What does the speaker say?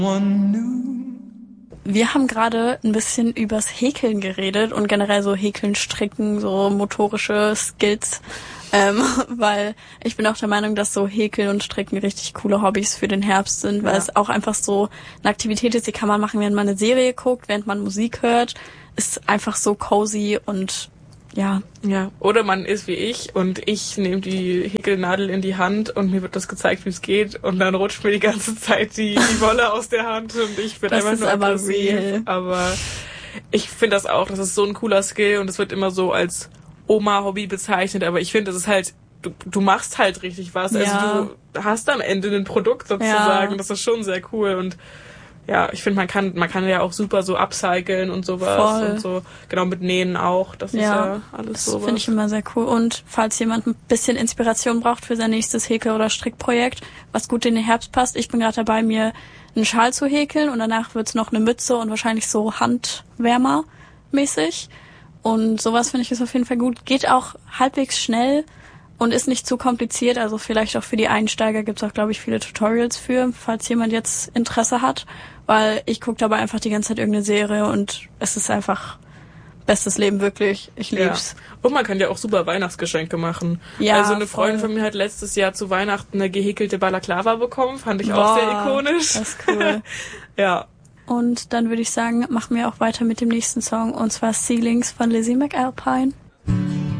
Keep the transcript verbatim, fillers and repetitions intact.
Wir haben gerade ein bisschen übers Häkeln geredet und generell so Häkeln, Stricken, so motorische Skills, ähm, weil ich bin auch der Meinung, dass so Häkeln und Stricken richtig coole Hobbys für den Herbst sind, weil ja. es auch einfach so eine Aktivität ist, die kann man machen, während man eine Serie guckt, während man Musik hört, ist einfach so cozy und ja. Ja, oder man ist wie ich und ich nehme die Häkelnadel in die Hand und mir wird das gezeigt, wie es geht und dann rutscht mir die ganze Zeit die, die Wolle aus der Hand und ich bin das einfach nur aber aggressiv. Real. Aber ich finde das auch, das ist so ein cooler Skill und es wird immer so als Oma-Hobby bezeichnet, aber ich finde, das ist halt, du, du machst halt richtig was. Ja. Also du hast am Ende ein Produkt sozusagen, ja. das ist schon sehr cool und ja, ich finde, man kann man kann ja auch super so upcyclen und sowas. Voll. Und so, genau, mit Nähen auch. Das ja, ist ja alles das sowas. Finde ich immer sehr cool. Und falls jemand ein bisschen Inspiration braucht für sein nächstes Häkel- oder Strickprojekt, was gut in den Herbst passt, ich bin gerade dabei, mir einen Schal zu häkeln und danach wird's noch eine Mütze und wahrscheinlich so Handwärmer-mäßig. Und sowas finde ich ist auf jeden Fall gut. Geht auch halbwegs schnell und ist nicht zu kompliziert, also vielleicht auch für die Einsteiger gibt's auch, glaube ich, viele Tutorials für, falls jemand jetzt Interesse hat, weil ich gucke dabei einfach die ganze Zeit irgendeine Serie und es ist einfach bestes Leben, wirklich. Ich lieb's. Ja. Und man kann ja auch super Weihnachtsgeschenke machen. Ja, also eine voll. Freundin von mir hat letztes Jahr zu Weihnachten eine gehäkelte Balaklava bekommen, fand ich Boah, auch sehr ikonisch. Das ist cool. Ja. Und dann würde ich sagen, machen wir auch weiter mit dem nächsten Song, und zwar Ceilings von Lizzie McAlpine.